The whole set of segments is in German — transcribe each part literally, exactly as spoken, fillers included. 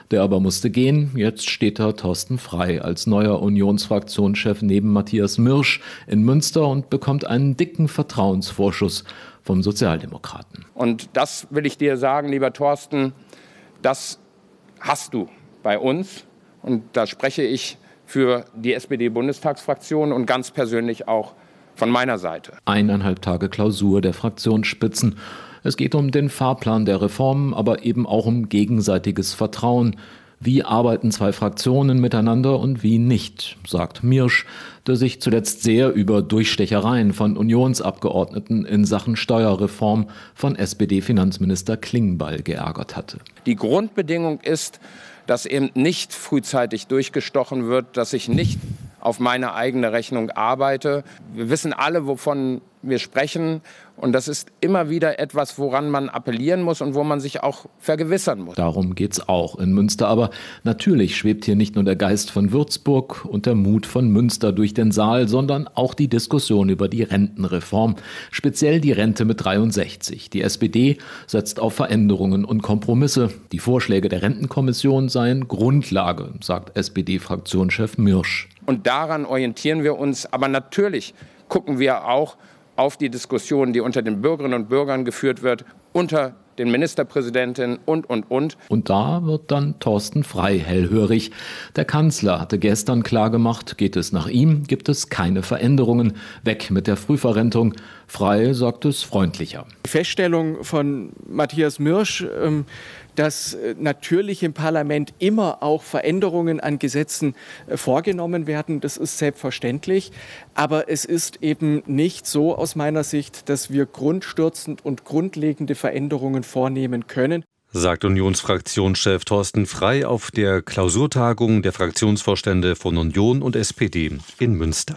Der aber musste gehen. Jetzt steht da Thorsten Frey als neuer Unionsfraktionschef neben Matthias Mirsch in Münster und bekommt einen dicken Vertrauensvorschuss vom Sozialdemokraten. Und das will ich dir sagen, lieber Thorsten, das hast du bei uns. Und da spreche ich für die S P D-Bundestagsfraktion und ganz persönlich auch von meiner Seite. Eineinhalb Tage Klausur der Fraktionsspitzen. Es geht um den Fahrplan der Reformen, aber eben auch um gegenseitiges Vertrauen. Wie arbeiten zwei Fraktionen miteinander und wie nicht, sagt Mirsch, der sich zuletzt sehr über Durchstechereien von Unionsabgeordneten in Sachen Steuerreform von S P D-Finanzminister Klingbeil geärgert hatte. Die Grundbedingung ist, dass eben nicht frühzeitig durchgestochen wird, dass ich nicht auf meine eigene Rechnung arbeite. Wir wissen alle, wovon wir sprechen. Und das ist immer wieder etwas, woran man appellieren muss und wo man sich auch vergewissern muss. Darum geht's auch in Münster. Aber natürlich schwebt hier nicht nur der Geist von Würzburg und der Mut von Münster durch den Saal, sondern auch die Diskussion über die Rentenreform. Speziell die Rente mit dreiundsechzig. Die S P D setzt auf Veränderungen und Kompromisse. Die Vorschläge der Rentenkommission seien Grundlage, sagt S P D-Fraktionschef Mirsch. Und daran orientieren wir uns. Aber natürlich gucken wir auch auf die Diskussion, die unter den Bürgerinnen und Bürgern geführt wird, unter den Ministerpräsidentinnen und, und, und. Und da wird dann Thorsten Frey hellhörig. Der Kanzler hatte gestern klargemacht, geht es nach ihm, gibt es keine Veränderungen. Weg mit der Frühverrentung. Frey sagt es freundlicher. Die Feststellung von Matthias Mirsch, dass natürlich im Parlament immer auch Veränderungen an Gesetzen vorgenommen werden, das ist selbstverständlich. Aber es ist eben nicht so aus meiner Sicht, dass wir grundstürzend und grundlegende Veränderungen vornehmen können. Sagt Unionsfraktionschef Thorsten Frey auf der Klausurtagung der Fraktionsvorstände von Union und S P D in Münster.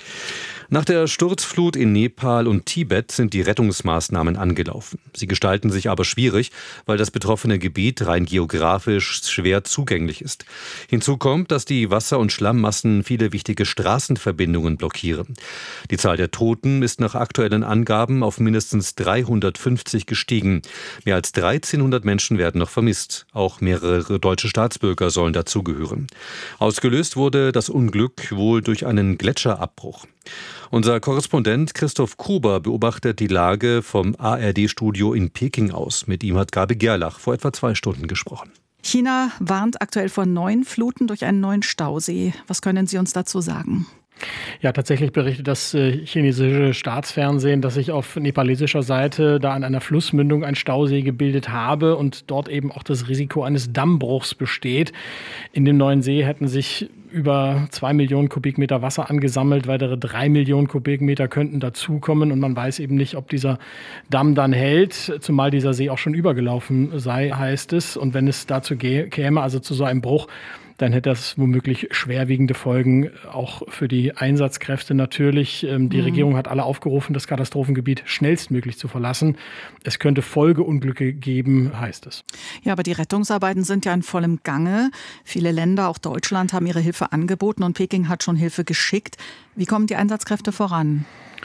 Nach der Sturzflut in Nepal und Tibet sind die Rettungsmaßnahmen angelaufen. Sie gestalten sich aber schwierig, weil das betroffene Gebiet rein geografisch schwer zugänglich ist. Hinzu kommt, dass die Wasser- und Schlammmassen viele wichtige Straßenverbindungen blockieren. Die Zahl der Toten ist nach aktuellen Angaben auf mindestens dreihundertfünfzig gestiegen. Mehr als dreizehnhundert Menschen werden noch vermisst. Auch mehrere deutsche Staatsbürger sollen dazugehören. Ausgelöst wurde das Unglück wohl durch einen Gletscherabbruch. Unser Korrespondent Christoph Kuber beobachtet die Lage vom A R D-Studio in Peking aus. Mit ihm hat Gabi Gerlach vor etwa zwei Stunden gesprochen. China warnt aktuell vor neuen Fluten durch einen neuen Stausee. Was können Sie uns dazu sagen? Ja, tatsächlich berichtet das äh, chinesische Staatsfernsehen, dass sich auf nepalesischer Seite da an einer Flussmündung ein Stausee gebildet habe und dort eben auch das Risiko eines Dammbruchs besteht. In dem neuen See hätten sich über zwei Millionen Kubikmeter Wasser angesammelt, weitere drei Millionen Kubikmeter könnten dazukommen und man weiß eben nicht, ob dieser Damm dann hält, zumal dieser See auch schon übergelaufen sei, heißt es. Und wenn es dazu käme, also zu so einem Bruch, dann hätte das womöglich schwerwiegende Folgen, auch für die Einsatzkräfte natürlich. Die mhm. Regierung hat alle aufgerufen, das Katastrophengebiet schnellstmöglich zu verlassen. Es könnte Folgeunglücke geben, heißt es. Ja, aber die Rettungsarbeiten sind ja in vollem Gange. Viele Länder, auch Deutschland, haben ihre Hilfe angeboten und Peking hat schon Hilfe geschickt. Wie kommen die Einsatzkräfte voran?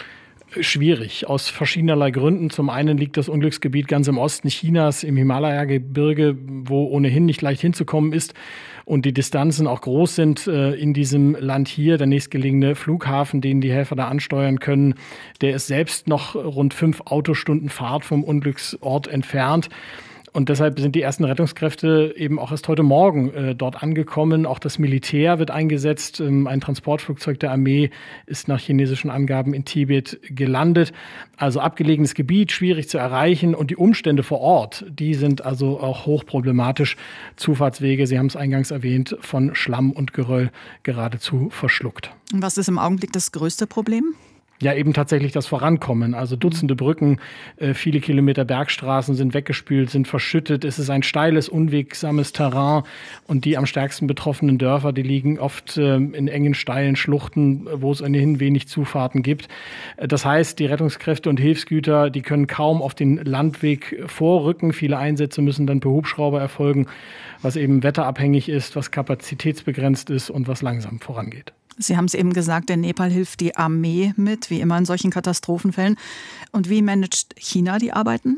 Schwierig, aus verschiedenerlei Gründen. Zum einen liegt das Unglücksgebiet ganz im Osten Chinas, im Himalaya-Gebirge, wo ohnehin nicht leicht hinzukommen ist und die Distanzen auch groß sind äh, in diesem Land hier. Der nächstgelegene Flughafen, den die Helfer da ansteuern können, der ist selbst noch rund fünf Autostunden Fahrt vom Unglücksort entfernt. Und deshalb sind die ersten Rettungskräfte eben auch erst heute Morgen äh, dort angekommen. Auch das Militär wird eingesetzt. Ähm, ein Transportflugzeug der Armee ist nach chinesischen Angaben in Tibet gelandet. Also abgelegenes Gebiet, schwierig zu erreichen. Und die Umstände vor Ort, die sind also auch hochproblematisch. Zufahrtswege, Sie haben es eingangs erwähnt, von Schlamm und Geröll geradezu verschluckt. Und was ist im Augenblick das größte Problem? Ja, eben tatsächlich das Vorankommen. Also Dutzende Brücken, äh, viele Kilometer Bergstraßen sind weggespült, sind verschüttet. Es ist ein steiles, unwegsames Terrain. Und die am stärksten betroffenen Dörfer, die liegen oft äh, in engen, steilen Schluchten, wo es ohnehin wenig Zufahrten gibt. Das heißt, die Rettungskräfte und Hilfsgüter, die können kaum auf den Landweg vorrücken. Viele Einsätze müssen dann per Hubschrauber erfolgen, was eben wetterabhängig ist, was kapazitätsbegrenzt ist und was langsam vorangeht. Sie haben es eben gesagt, in Nepal hilft die Armee mit, wie immer in solchen Katastrophenfällen. Und wie managt China die Arbeiten?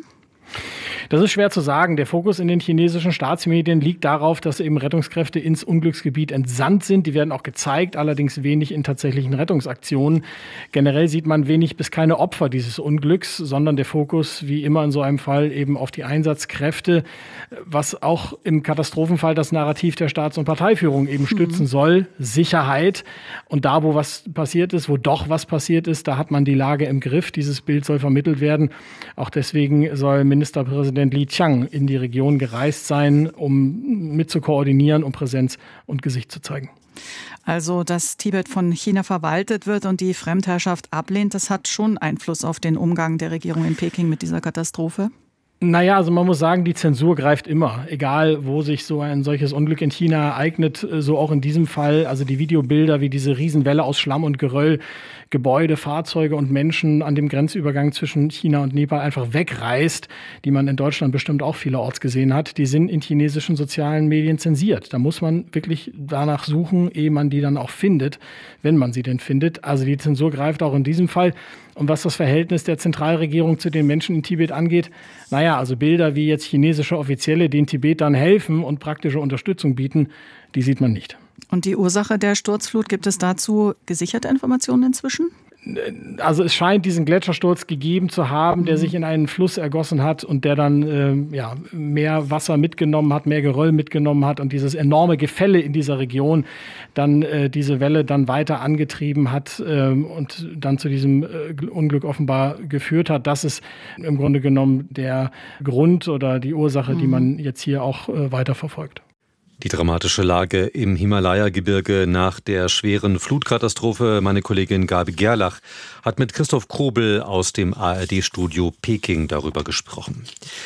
Das ist schwer zu sagen. Der Fokus in den chinesischen Staatsmedien liegt darauf, dass eben Rettungskräfte ins Unglücksgebiet entsandt sind. Die werden auch gezeigt, allerdings wenig in tatsächlichen Rettungsaktionen. Generell sieht man wenig bis keine Opfer dieses Unglücks, sondern der Fokus, wie immer in so einem Fall, eben auf die Einsatzkräfte, was auch im Katastrophenfall das Narrativ der Staats- und Parteiführung eben stützen mhm. soll. Sicherheit. Und da, wo was passiert ist, wo doch was passiert ist, da hat man die Lage im Griff. Dieses Bild soll vermittelt werden. Auch deswegen soll Ministerpräsident Li Qiang in die Region gereist sein, um mit zu koordinieren, um Präsenz und Gesicht zu zeigen. Also, dass Tibet von China verwaltet wird und die Fremdherrschaft ablehnt, das hat schon Einfluss auf den Umgang der Regierung in Peking mit dieser Katastrophe? Naja, also man muss sagen, die Zensur greift immer, egal wo sich so ein solches Unglück in China ereignet, so auch in diesem Fall. Also die Videobilder, wie diese Riesenwelle aus Schlamm und Geröll, Gebäude, Fahrzeuge und Menschen an dem Grenzübergang zwischen China und Nepal einfach wegreißt, die man in Deutschland bestimmt auch vielerorts gesehen hat, die sind in chinesischen sozialen Medien zensiert. Da muss man wirklich danach suchen, ehe man die dann auch findet, wenn man sie denn findet. Also die Zensur greift auch in diesem Fall. Und was das Verhältnis der Zentralregierung zu den Menschen in Tibet angeht, naja, also Bilder, wie jetzt chinesische Offizielle den Tibetern helfen und praktische Unterstützung bieten, die sieht man nicht. Und die Ursache der Sturzflut, gibt es dazu gesicherte Informationen inzwischen? Also es scheint diesen Gletschersturz gegeben zu haben, der sich in einen Fluss ergossen hat und der dann äh, ja, mehr Wasser mitgenommen hat, mehr Geröll mitgenommen hat und dieses enorme Gefälle in dieser Region dann äh, diese Welle dann weiter angetrieben hat äh, und dann zu diesem äh, Unglück offenbar geführt hat. Das ist im Grunde genommen der Grund oder die Ursache, mhm. die man jetzt hier auch äh, weiter verfolgt. Die dramatische Lage im Himalaya-Gebirge nach der schweren Flutkatastrophe. Meine Kollegin Gabi Gerlach hat mit Christoph Krobel aus dem A R D-Studio Peking darüber gesprochen.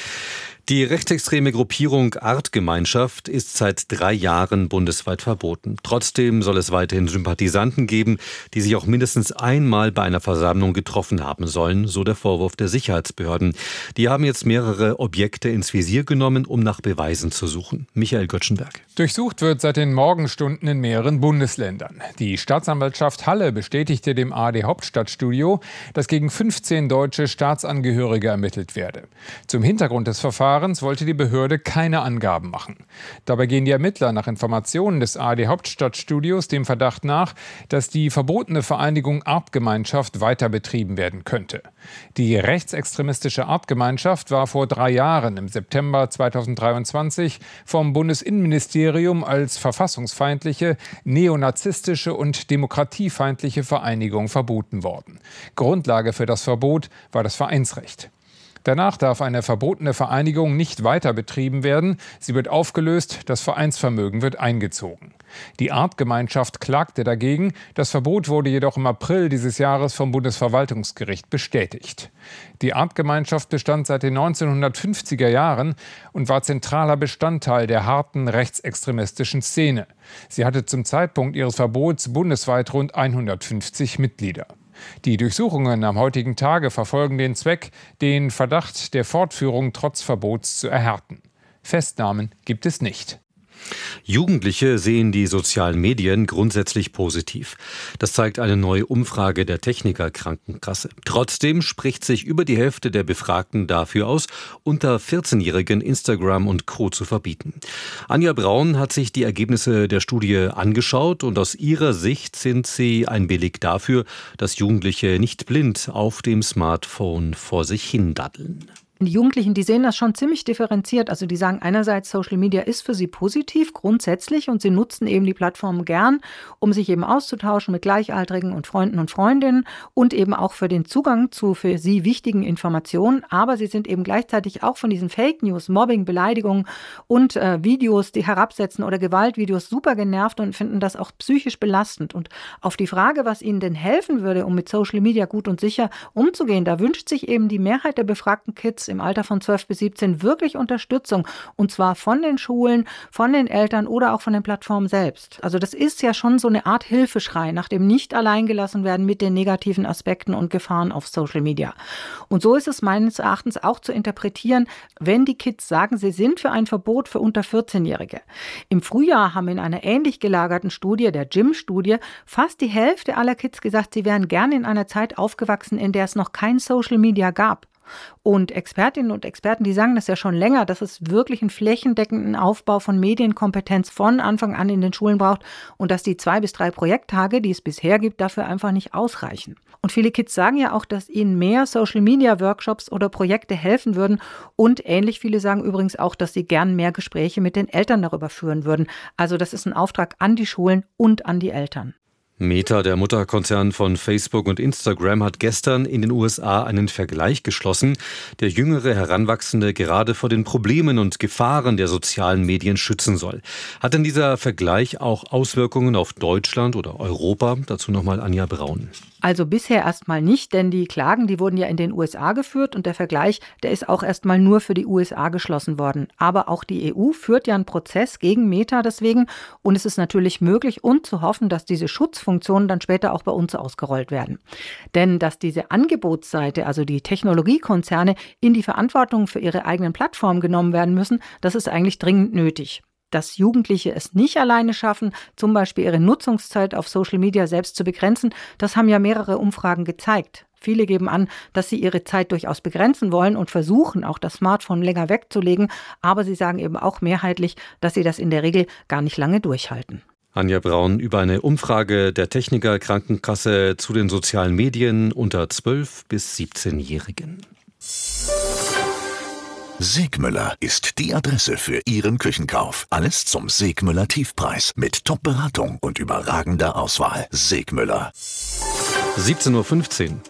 Die rechtsextreme Gruppierung Artgemeinschaft ist seit drei Jahren bundesweit verboten. Trotzdem soll es weiterhin Sympathisanten geben, die sich auch mindestens einmal bei einer Versammlung getroffen haben sollen, so der Vorwurf der Sicherheitsbehörden. Die haben jetzt mehrere Objekte ins Visier genommen, um nach Beweisen zu suchen. Michael Göttschenberg. Durchsucht wird seit den Morgenstunden in mehreren Bundesländern. Die Staatsanwaltschaft Halle bestätigte dem A R D-Hauptstadtstudio, dass gegen fünfzehn deutsche Staatsangehörige ermittelt werde. Zum Hintergrund des Verfahrens wollte die Behörde keine Angaben machen. Dabei gehen die Ermittler nach Informationen des A R D-Hauptstadtstudios dem Verdacht nach, dass die verbotene Vereinigung Artgemeinschaft weiter betrieben werden könnte. Die rechtsextremistische Artgemeinschaft war vor drei Jahren im September zweitausenddreiundzwanzig vom Bundesinnenministerium als verfassungsfeindliche, neonazistische und demokratiefeindliche Vereinigung verboten worden. Grundlage für das Verbot war das Vereinsrecht. Danach darf eine verbotene Vereinigung nicht weiter betrieben werden. Sie wird aufgelöst, das Vereinsvermögen wird eingezogen. Die Artgemeinschaft klagte dagegen. Das Verbot wurde jedoch im April dieses Jahres vom Bundesverwaltungsgericht bestätigt. Die Artgemeinschaft bestand seit den neunzehnhundertfünfziger Jahren und war zentraler Bestandteil der harten rechtsextremistischen Szene. Sie hatte zum Zeitpunkt ihres Verbots bundesweit rund hundertfünfzig Mitglieder. Die Durchsuchungen am heutigen Tage verfolgen den Zweck, den Verdacht der Fortführung trotz Verbots zu erhärten. Festnahmen gibt es nicht. Jugendliche sehen die sozialen Medien grundsätzlich positiv. Das zeigt eine neue Umfrage der Techniker Krankenkasse. Trotzdem spricht sich über die Hälfte der Befragten dafür aus, unter vierzehnjährigen Instagram und Co. zu verbieten. Anja Braun hat sich die Ergebnisse der Studie angeschaut und aus ihrer Sicht sind sie ein Beleg dafür, dass Jugendliche nicht blind auf dem Smartphone vor sich hin daddeln. Die Jugendlichen, die sehen das schon ziemlich differenziert. Also die sagen einerseits, Social Media ist für sie positiv, grundsätzlich, und sie nutzen eben die Plattformen gern, um sich eben auszutauschen mit Gleichaltrigen und Freunden und Freundinnen und eben auch für den Zugang zu für sie wichtigen Informationen. Aber sie sind eben gleichzeitig auch von diesen Fake News, Mobbing, Beleidigungen und äh, Videos, die herabsetzen oder Gewaltvideos super genervt und finden das auch psychisch belastend. Und auf die Frage, was ihnen denn helfen würde, um mit Social Media gut und sicher umzugehen, da wünscht sich eben die Mehrheit der befragten Kids im Alter von zwölf bis siebzehn wirklich Unterstützung, und zwar von den Schulen, von den Eltern oder auch von den Plattformen selbst. Also das ist ja schon so eine Art Hilfeschrei nach dem nicht alleingelassen werden mit den negativen Aspekten und Gefahren auf Social Media. Und so ist es meines Erachtens auch zu interpretieren, wenn die Kids sagen, sie sind für ein Verbot für unter vierzehnjährige. Im Frühjahr haben in einer ähnlich gelagerten Studie, der G I M-Studie, fast die Hälfte aller Kids gesagt, sie wären gerne in einer Zeit aufgewachsen, in der es noch kein Social Media gab. Und Expertinnen und Experten, die sagen das ja schon länger, dass es wirklich einen flächendeckenden Aufbau von Medienkompetenz von Anfang an in den Schulen braucht und dass die zwei bis drei Projekttage, die es bisher gibt, dafür einfach nicht ausreichen. Und viele Kids sagen ja auch, dass ihnen mehr Social-Media-Workshops oder Projekte helfen würden. Und ähnlich viele sagen übrigens auch, dass sie gern mehr Gespräche mit den Eltern darüber führen würden. Also das ist ein Auftrag an die Schulen und an die Eltern. Meta, der Mutterkonzern von Facebook und Instagram, hat gestern in den U S A einen Vergleich geschlossen, der jüngere Heranwachsende gerade vor den Problemen und Gefahren der sozialen Medien schützen soll. Hat denn dieser Vergleich auch Auswirkungen auf Deutschland oder Europa? Dazu nochmal Anja Braun. Also bisher erstmal nicht, denn die Klagen, die wurden ja in den U S A geführt und der Vergleich, der ist auch erstmal nur für die U S A geschlossen worden. Aber auch die E U führt ja einen Prozess gegen Meta deswegen und es ist natürlich möglich und zu hoffen, dass diese Schutzfunktionen dann später auch bei uns ausgerollt werden. Denn dass diese Angebotsseite, also die Technologiekonzerne, in die Verantwortung für ihre eigenen Plattformen genommen werden müssen, das ist eigentlich dringend nötig. Dass Jugendliche es nicht alleine schaffen, zum Beispiel ihre Nutzungszeit auf Social Media selbst zu begrenzen, das haben ja mehrere Umfragen gezeigt. Viele geben an, dass sie ihre Zeit durchaus begrenzen wollen und versuchen, auch das Smartphone länger wegzulegen. Aber sie sagen eben auch mehrheitlich, dass sie das in der Regel gar nicht lange durchhalten. Anja Braun über eine Umfrage der Techniker Krankenkasse zu den sozialen Medien unter zwölf- bis siebzehnjährigen. Segmüller ist die Adresse für Ihren Küchenkauf. Alles zum Segmüller Tiefpreis mit Top-Beratung und überragender Auswahl. Segmüller. siebzehn Uhr fünfzehn.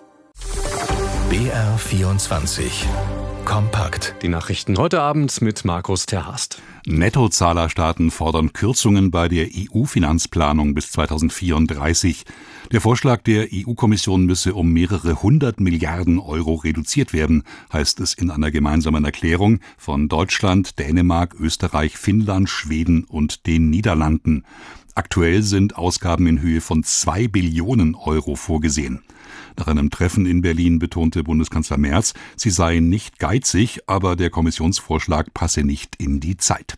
B R vierundzwanzig. Kompakt. Die Nachrichten heute Abend mit Markus Terhast. Nettozahlerstaaten fordern Kürzungen bei der E U-Finanzplanung bis zweitausendvierunddreißig. Der Vorschlag der E U-Kommission müsse um mehrere hundert Milliarden Euro reduziert werden, heißt es in einer gemeinsamen Erklärung von Deutschland, Dänemark, Österreich, Finnland, Schweden und den Niederlanden. Aktuell sind Ausgaben in Höhe von zwei Billionen Euro vorgesehen. Nach einem Treffen in Berlin betonte Bundeskanzler Merz, sie seien nicht geizig, aber der Kommissionsvorschlag passe nicht in die Zeit.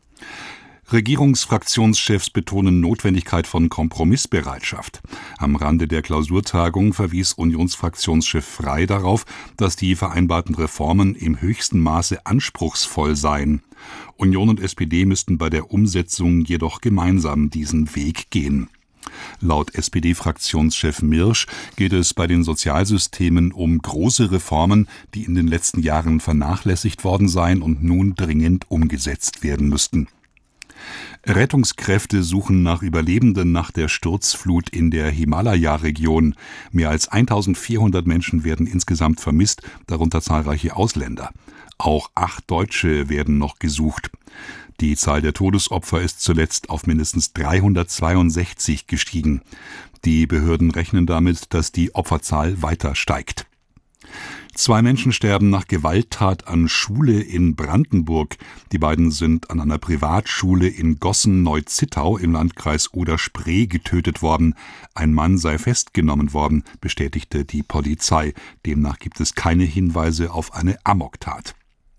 Regierungsfraktionschefs betonen Notwendigkeit von Kompromissbereitschaft. Am Rande der Klausurtagung verwies Unionsfraktionschef Frey darauf, dass die vereinbarten Reformen im höchsten Maße anspruchsvoll seien. Union und S P D müssten bei der Umsetzung jedoch gemeinsam diesen Weg gehen. Laut S P D-Fraktionschef Mirsch geht es bei den Sozialsystemen um große Reformen, die in den letzten Jahren vernachlässigt worden seien und nun dringend umgesetzt werden müssten. Rettungskräfte suchen nach Überlebenden nach der Sturzflut in der Himalaya-Region. Mehr als eintausendvierhundert Menschen werden insgesamt vermisst, darunter zahlreiche Ausländer. Auch acht Deutsche werden noch gesucht. Die Zahl der Todesopfer ist zuletzt auf mindestens dreihundertzweiundsechzig gestiegen. Die Behörden rechnen damit, dass die Opferzahl weiter steigt. Zwei Menschen sterben nach Gewalttat an Schule in Brandenburg. Die beiden sind an einer Privatschule in Gossen-Neu-Zittau im Landkreis Oder-Spree getötet worden. Ein Mann sei festgenommen worden, bestätigte die Polizei. Demnach gibt es keine Hinweise auf eine Amoktat.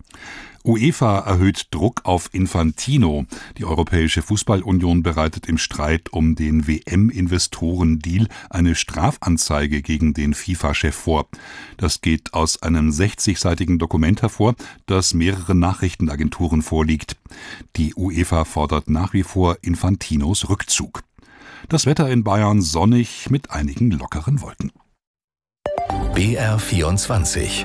UEFA erhöht Druck auf Infantino. Die Europäische Fußballunion bereitet im Streit um den W M-Investoren-Deal eine Strafanzeige gegen den FIFA-Chef vor. Das geht aus einem sechzigseitigen Dokument hervor, das mehreren Nachrichtenagenturen vorliegt. Die UEFA fordert nach wie vor Infantinos Rückzug. Das Wetter in Bayern sonnig mit einigen lockeren Wolken. B R vierundzwanzig.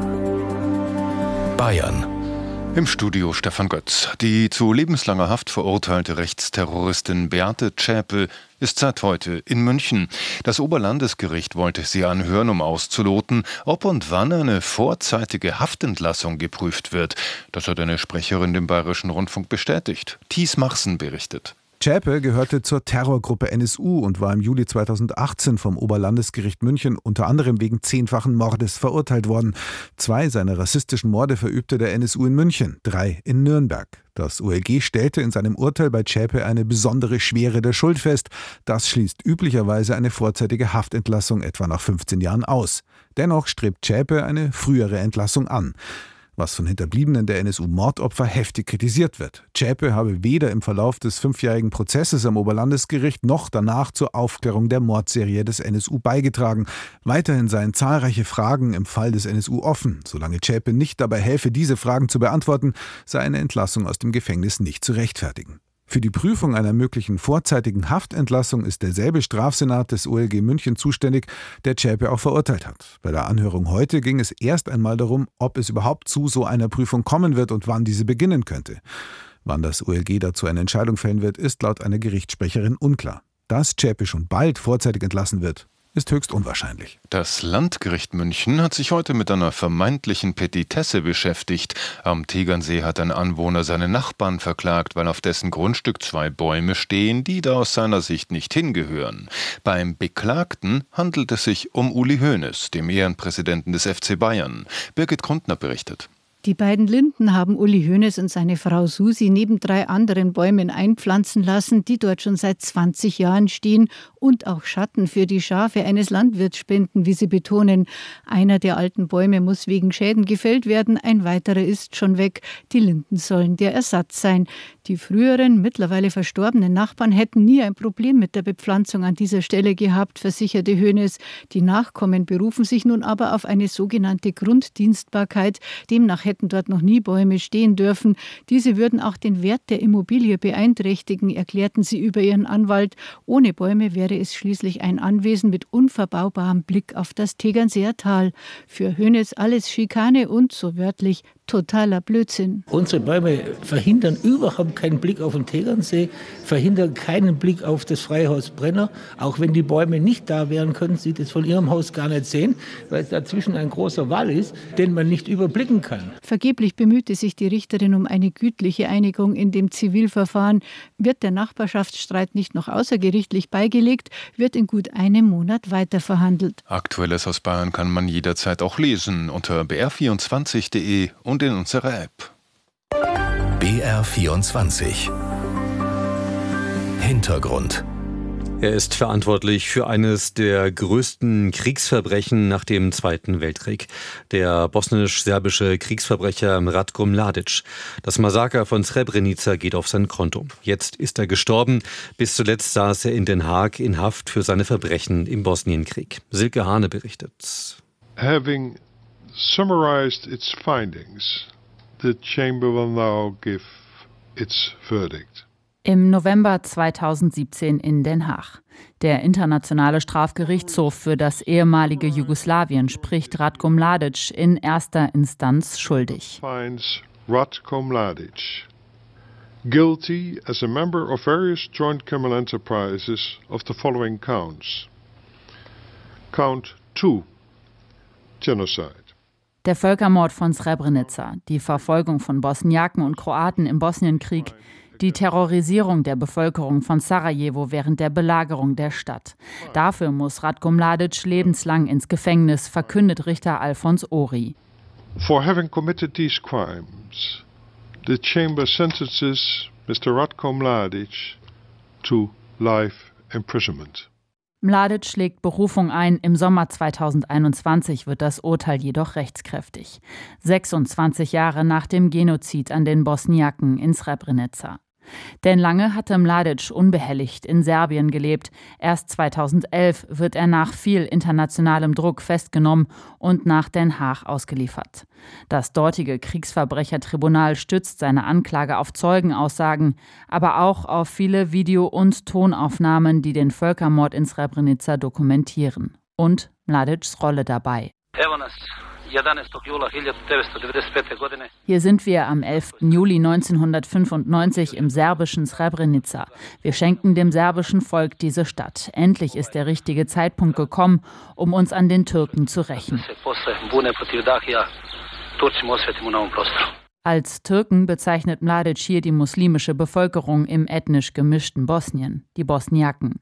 Bayern. Im Studio Stefan Götz. Die zu lebenslanger Haft verurteilte Rechtsterroristin Beate Zschäpe ist seit heute in München. Das Oberlandesgericht wollte sie anhören, um auszuloten, ob und wann eine vorzeitige Haftentlassung geprüft wird. Das hat eine Sprecherin dem Bayerischen Rundfunk bestätigt. Thies Machsen berichtet. Zschäpe gehörte zur Terrorgruppe N S U und war im Juli zweitausendachtzehn vom Oberlandesgericht München unter anderem wegen zehnfachen Mordes verurteilt worden. Zwei seiner rassistischen Morde verübte der N S U in München, drei in Nürnberg. Das O L G stellte in seinem Urteil bei Zschäpe eine besondere Schwere der Schuld fest. Das schließt üblicherweise eine vorzeitige Haftentlassung etwa nach fünfzehn Jahren aus. Dennoch strebt Zschäpe eine frühere Entlassung an. was von Hinterbliebenen der N S U-Mordopfer heftig kritisiert wird. Zschäpe habe weder im Verlauf des fünfjährigen Prozesses am Oberlandesgericht noch danach zur Aufklärung der Mordserie des N S U beigetragen. Weiterhin seien zahlreiche Fragen im Fall des N S U offen. Solange Zschäpe nicht dabei helfe, diese Fragen zu beantworten, sei eine Entlassung aus dem Gefängnis nicht zu rechtfertigen. Für die Prüfung einer möglichen vorzeitigen Haftentlassung ist derselbe Strafsenat des O L G München zuständig, der Zschäpe auch verurteilt hat. Bei der Anhörung heute ging es erst einmal darum, ob es überhaupt zu so einer Prüfung kommen wird und wann diese beginnen könnte. Wann das O L G dazu eine Entscheidung fällen wird, ist laut einer Gerichtssprecherin unklar. Dass Zschäpe schon bald vorzeitig entlassen wird, ist höchst unwahrscheinlich. Das Landgericht München hat sich heute mit einer vermeintlichen Petitesse beschäftigt. Am Tegernsee hat ein Anwohner seine Nachbarn verklagt, weil auf dessen Grundstück zwei Bäume stehen, die da aus seiner Sicht nicht hingehören. Beim Beklagten handelt es sich um Uli Hoeneß, dem Ehrenpräsidenten des F C Bayern. Birgit Grundner berichtet. Die beiden Linden haben Uli Hoeneß und seine Frau Susi neben drei anderen Bäumen einpflanzen lassen, die dort schon seit zwanzig Jahren stehen und auch Schatten für die Schafe eines Landwirts spenden, wie sie betonen. Einer der alten Bäume muss wegen Schäden gefällt werden, ein weiterer ist schon weg. Die Linden sollen der Ersatz sein. Die früheren, mittlerweile verstorbenen Nachbarn hätten nie ein Problem mit der Bepflanzung an dieser Stelle gehabt, versicherte Hoeneß. Die Nachkommen berufen sich nun aber auf eine sogenannte Grunddienstbarkeit. Demnach hätten dort noch nie Bäume stehen dürfen. Diese würden auch den Wert der Immobilie beeinträchtigen, erklärten sie über ihren Anwalt. Ohne Bäume wäre es schließlich ein Anwesen mit unverbaubarem Blick auf das Tegernseer Tal. Für Hoeneß alles Schikane und, so wörtlich, totaler Blödsinn. Unsere Bäume verhindern überhaupt keinen Blick auf den Tegernsee, verhindern keinen Blick auf das Freihaus Brenner. Auch wenn die Bäume nicht da wären, können Sie das von Ihrem Haus gar nicht sehen, weil dazwischen ein großer Wall ist, den man nicht überblicken kann. Vergeblich bemühte sich die Richterin um eine gütliche Einigung in dem Zivilverfahren. Wird der Nachbarschaftsstreit nicht noch außergerichtlich beigelegt, wird in gut einem Monat weiterverhandelt. Aktuelles aus Bayern kann man jederzeit auch lesen unter b r vierundzwanzig punkt de und in unserer App. B R vierundzwanzig Hintergrund. Er ist verantwortlich für eines der größten Kriegsverbrechen nach dem Zweiten Weltkrieg. Der bosnisch-serbische Kriegsverbrecher Ratko Mladic. Das Massaker von Srebrenica geht auf sein Konto. Jetzt ist er gestorben. Bis zuletzt saß er in Den Haag in Haft für seine Verbrechen im Bosnienkrieg. Silke Hane berichtet. Having summarized its findings, the chamber will now give its verdict. Im November zweitausendsiebzehn in Den Haag. Der Internationale Strafgerichtshof für das ehemalige Jugoslawien spricht Ratko Mladic in erster Instanz schuldig. Finds Ratko Mladic guilty as a member of various joint criminal enterprises of the following counts. Count two, Genocide. Der Völkermord von Srebrenica, die Verfolgung von Bosniaken und Kroaten im Bosnienkrieg, die Terrorisierung der Bevölkerung von Sarajevo während der Belagerung der Stadt. Dafür muss Ratko Mladic lebenslang ins Gefängnis, verkündet Richter Alfons Ori. For having committed these crimes, the chamber sentences Mister Ratko Mladic to life imprisonment. Mladic legt Berufung ein. Im Sommer zweitausendeinundzwanzig wird das Urteil jedoch rechtskräftig. sechsundzwanzig Jahre nach dem Genozid an den Bosniaken in Srebrenica. Denn lange hatte Mladic unbehelligt in Serbien gelebt. Erst zweitausendelf wird er nach viel internationalem Druck festgenommen und nach Den Haag ausgeliefert. Das dortige Kriegsverbrechertribunal stützt seine Anklage auf Zeugenaussagen, aber auch auf viele Video- und Tonaufnahmen, die den Völkermord in Srebrenica dokumentieren. Und Mladics Rolle dabei. Hier sind wir am elften Juli neunzehnhundertfünfundneunzig im serbischen Srebrenica. Wir schenken dem serbischen Volk diese Stadt. Endlich ist der richtige Zeitpunkt gekommen, um uns an den Türken zu rächen. Als Türken bezeichnet Mladic hier die muslimische Bevölkerung im ethnisch gemischten Bosnien, die Bosniaken.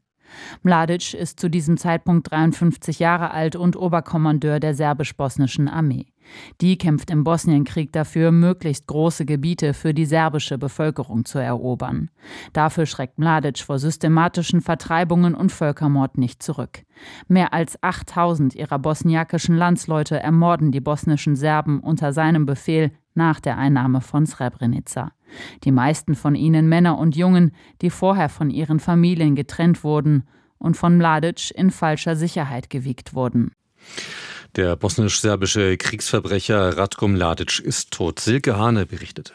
Mladic ist zu diesem Zeitpunkt dreiundfünfzig Jahre alt und Oberkommandeur der serbisch-bosnischen Armee. Die kämpft im Bosnienkrieg dafür, möglichst große Gebiete für die serbische Bevölkerung zu erobern. Dafür schreckt Mladic vor systematischen Vertreibungen und Völkermord nicht zurück. Mehr als achttausend ihrer bosniakischen Landsleute ermorden die bosnischen Serben unter seinem Befehl nach der Einnahme von Srebrenica. Die meisten von ihnen Männer und Jungen, die vorher von ihren Familien getrennt wurden und von Mladic in falscher Sicherheit gewiegt wurden. Der bosnisch-serbische Kriegsverbrecher Ratko Mladic ist tot. Silke Hane berichtete.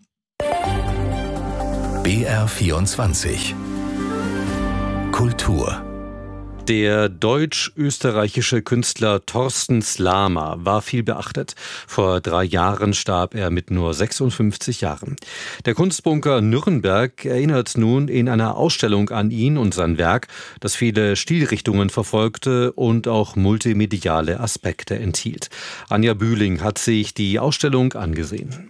B R vierundzwanzig Kultur. Der deutsch-österreichische Künstler Thorsten Slama war viel beachtet. Vor drei Jahren starb er mit nur sechsundfünfzig Jahren. Der Kunstbunker Nürnberg erinnert nun in einer Ausstellung an ihn und sein Werk, das viele Stilrichtungen verfolgte und auch multimediale Aspekte enthielt. Anja Bühling hat sich die Ausstellung angesehen.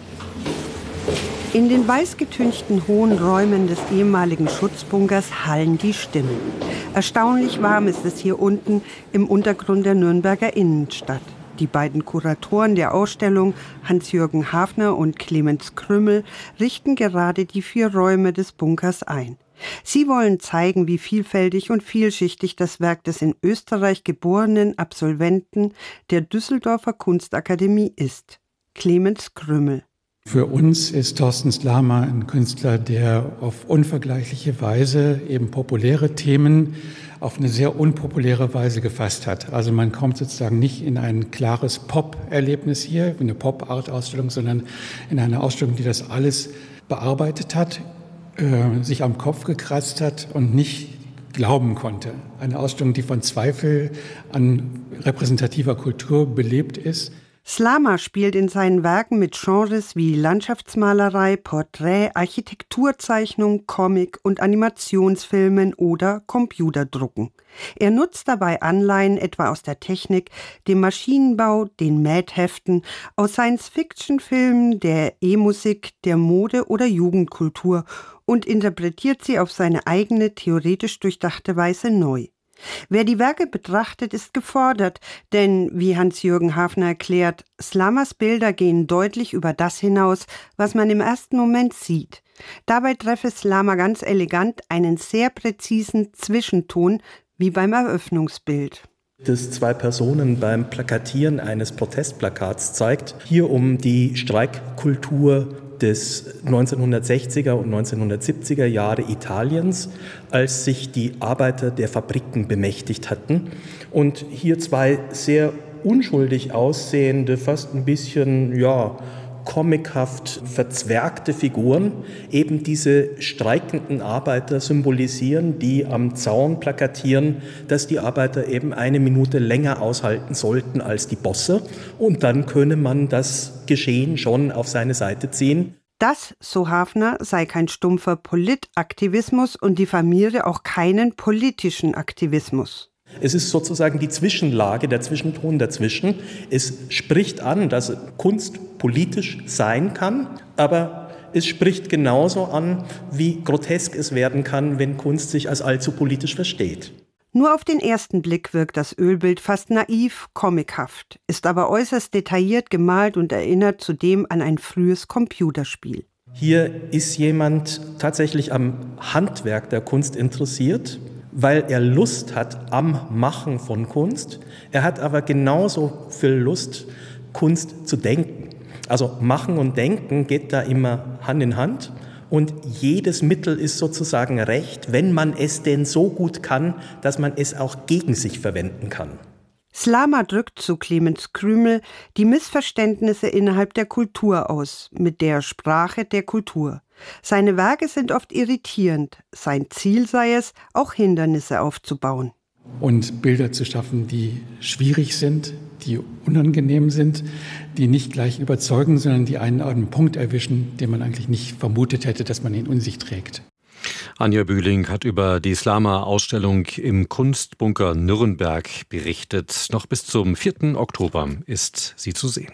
In den weißgetünchten hohen Räumen des ehemaligen Schutzbunkers hallen die Stimmen. Erstaunlich warm ist es hier unten im Untergrund der Nürnberger Innenstadt. Die beiden Kuratoren der Ausstellung, Hans-Jürgen Hafner und Clemens Krümmel, richten gerade die vier Räume des Bunkers ein. Sie wollen zeigen, wie vielfältig und vielschichtig das Werk des in Österreich geborenen Absolventen der Düsseldorfer Kunstakademie ist. Clemens Krümmel. Für uns ist Thorsten Slama ein Künstler, der auf unvergleichliche Weise eben populäre Themen auf eine sehr unpopuläre Weise gefasst hat. Also man kommt sozusagen nicht in ein klares Pop-Erlebnis hier, eine Pop-Art-Ausstellung, sondern in eine Ausstellung, die das alles bearbeitet hat, äh, sich am Kopf gekratzt hat und nicht glauben konnte. Eine Ausstellung, die von Zweifel an repräsentativer Kultur belebt ist. Slama spielt in seinen Werken mit Genres wie Landschaftsmalerei, Porträt, Architekturzeichnung, Comic und Animationsfilmen oder Computerdrucken. Er nutzt dabei Anleihen etwa aus der Technik, dem Maschinenbau, den Mähtheften, aus Science-Fiction-Filmen, der E-Musik, der Mode oder Jugendkultur und interpretiert sie auf seine eigene, theoretisch durchdachte Weise neu. Wer die Werke betrachtet, ist gefordert, denn, wie Hans-Jürgen Hafner erklärt, Slamas Bilder gehen deutlich über das hinaus, was man im ersten Moment sieht. Dabei treffe Slama ganz elegant einen sehr präzisen Zwischenton, wie beim Eröffnungsbild. Das zwei Personen beim Plakatieren eines Protestplakats zeigt, hier um die Streikkultur des neunzehnhundertsechziger und neunzehnhundertsiebziger Jahre Italiens, als sich die Arbeiter der Fabriken bemächtigt hatten. Und hier zwei sehr unschuldig aussehende, fast ein bisschen, ja, comichaft verzwergte Figuren eben diese streikenden Arbeiter symbolisieren, die am Zaun plakatieren, dass die Arbeiter eben eine Minute länger aushalten sollten als die Bosse. Und dann könne man das Geschehen schon auf seine Seite ziehen. Das, so Hafner, sei kein stumpfer Politaktivismus und diffamiere auch keinen politischen Aktivismus. Es ist sozusagen die Zwischenlage, der Zwischenton dazwischen. Es spricht an, dass Kunst politisch sein kann, aber es spricht genauso an, wie grotesk es werden kann, wenn Kunst sich als allzu politisch versteht. Nur auf den ersten Blick wirkt das Ölbild fast naiv, comichaft, ist aber äußerst detailliert gemalt und erinnert zudem an ein frühes Computerspiel. Hier ist jemand tatsächlich am Handwerk der Kunst interessiert, weil er Lust hat am Machen von Kunst. Er hat aber genauso viel Lust, Kunst zu denken. Also Machen und Denken geht da immer Hand in Hand. Und jedes Mittel ist sozusagen recht, wenn man es denn so gut kann, dass man es auch gegen sich verwenden kann. Slama drückt, zu Clemens Krümmel, die Missverständnisse innerhalb der Kultur aus, mit der Sprache der Kultur. Seine Werke sind oft irritierend. Sein Ziel sei es, auch Hindernisse aufzubauen. Und Bilder zu schaffen, die schwierig sind, die unangenehm sind, die nicht gleich überzeugen, sondern die einen an einen Punkt erwischen, den man eigentlich nicht vermutet hätte, dass man ihn in sich trägt. Anja Bühling hat über die Slama-Ausstellung im Kunstbunker Nürnberg berichtet. Noch bis zum vierten Oktober ist sie zu sehen.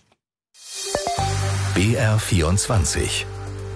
B R vierundzwanzig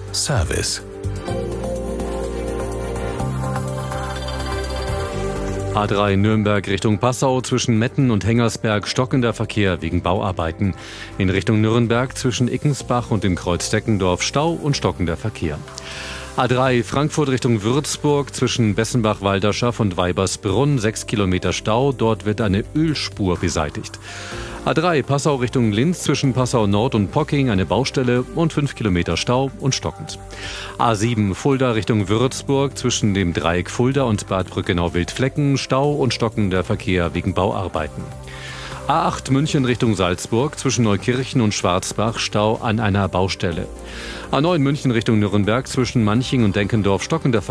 Service. A drei Nürnberg Richtung Passau zwischen Metten und Hengersberg stockender Verkehr wegen Bauarbeiten. In Richtung Nürnberg zwischen Ickensbach und dem Kreuz Deckendorf Stau und stockender Verkehr. A drei Frankfurt Richtung Würzburg zwischen Bessenbach-Walderschaft und Weibersbrunn sechs Kilometer Stau. Dort wird eine Ölspur beseitigt. A drei Passau Richtung Linz zwischen Passau Nord und Pocking eine Baustelle und fünf Kilometer Stau und stockend. A sieben Fulda Richtung Würzburg zwischen dem Dreieck Fulda und Bad Brückenau-Wildflecken Stau und stockender Verkehr wegen Bauarbeiten. A acht München Richtung Salzburg zwischen Neukirchen und Schwarzbach Stau an einer Baustelle. A neun München Richtung Nürnberg zwischen Manching und Denkendorf stockender Verkehr.